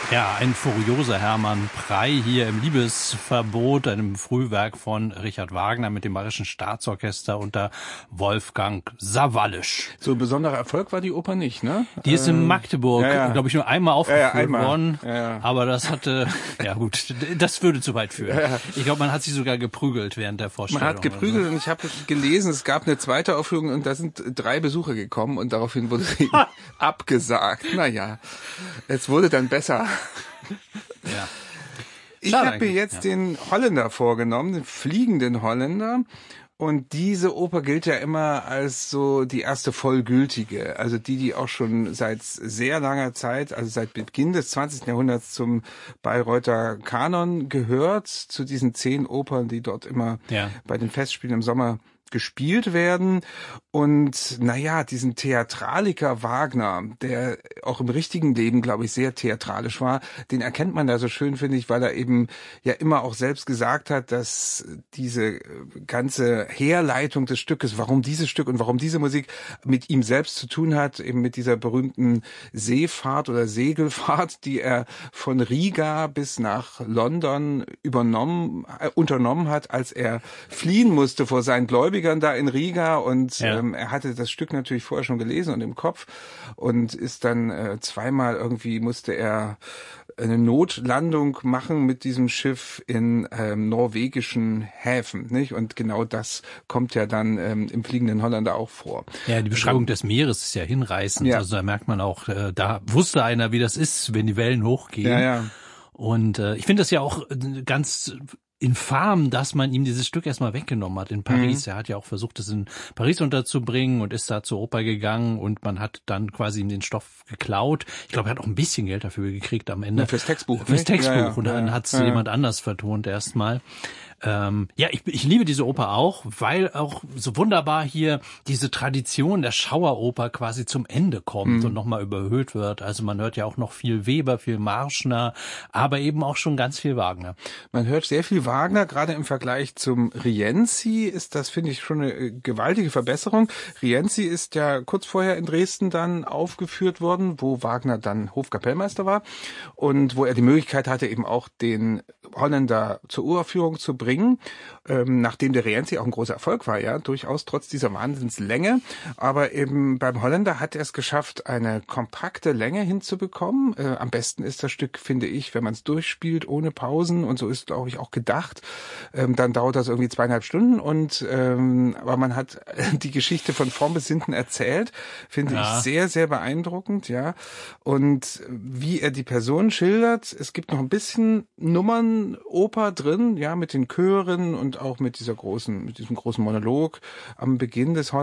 Ja, ein furioser Hermann Prey hier im Liebesverbot, einem Frühwerk von Richard Wagner mit dem Bayerischen Staatsorchester unter Wolfgang Sawallisch. So ein besonderer Erfolg war die Oper nicht, ne? Die ist in Magdeburg, glaube ich, nur einmal aufgeführt worden. Ja. Aber das hatte, ja gut, das würde zu weit führen. Ja. Ich glaube, man hat sich sogar geprügelt während der Vorstellung. Man hat geprügelt und ich habe gelesen, es gab eine zweite Aufführung und da sind 3 Besucher gekommen und daraufhin wurde sie abgesagt. Naja, es wurde dann besser. Ja. Ich habe mir jetzt den Holländer vorgenommen, den fliegenden Holländer. Und diese Oper gilt ja immer als so die erste vollgültige, also die auch schon seit sehr langer Zeit, also seit Beginn des 20. Jahrhunderts zum Bayreuther Kanon gehört, zu diesen 10 Opern, die dort immer bei den Festspielen im Sommer gespielt werden. Und naja, diesen Theatraliker Wagner, der auch im richtigen Leben, glaube ich, sehr theatralisch war, den erkennt man da so schön, finde ich, weil er eben ja immer auch selbst gesagt hat, dass diese ganze Herleitung des Stückes, warum dieses Stück und warum diese Musik mit ihm selbst zu tun hat, eben mit dieser berühmten Seefahrt oder Segelfahrt, die er von Riga bis nach London unternommen hat, als er fliehen musste vor seinen Gläubigen da in Riga und er hatte das Stück natürlich vorher schon gelesen und im Kopf und ist dann zweimal irgendwie musste er eine Notlandung machen mit diesem Schiff in norwegischen Häfen, nicht? Und genau das kommt ja dann im Fliegenden Holländer auch vor. Ja, die Beschreibung des Meeres ist ja hinreißend. Ja. Also da merkt man auch, da wusste einer, wie das ist, wenn die Wellen hochgehen. Ja. Und ich finde das ja auch ganz infam, dass man ihm dieses Stück erstmal weggenommen hat in Paris. Er hat ja auch versucht, es in Paris unterzubringen und ist da zur Oper gegangen und man hat dann quasi ihm den Stoff geklaut. Ich glaube, er hat auch ein bisschen Geld dafür gekriegt am Ende. Ja, fürs Textbuch. Fürs Textbuch. Und dann hat es jemand anders vertont erstmal. Ich liebe diese Oper auch, weil auch so wunderbar hier diese Tradition der Schaueroper quasi zum Ende kommt und nochmal überhöht wird. Also man hört ja auch noch viel Weber, viel Marschner, aber eben auch schon ganz viel Wagner. Man hört sehr viel Wagner, gerade im Vergleich zum Rienzi ist das, finde ich, schon eine gewaltige Verbesserung. Rienzi ist ja kurz vorher in Dresden dann aufgeführt worden, wo Wagner dann Hofkapellmeister war und wo er die Möglichkeit hatte, eben auch den Holländer zur Uraufführung zu bringen. Nachdem der Rienzi auch ein großer Erfolg war, ja, durchaus trotz dieser Wahnsinnslänge. Aber eben beim Holländer hat er es geschafft, eine kompakte Länge hinzubekommen. Am besten ist das Stück, finde ich, wenn man es durchspielt, ohne Pausen. Und so ist, glaube ich, auch gedacht. Dann dauert das irgendwie 2,5 Stunden. Aber man hat die Geschichte von vorn bis hinten erzählt. Finde ich sehr, sehr beeindruckend, ja. Und wie er die Person schildert, es gibt noch ein bisschen Nummernoper drin, ja, mit den Chören und auch mit diesem großen Monolog am Beginn des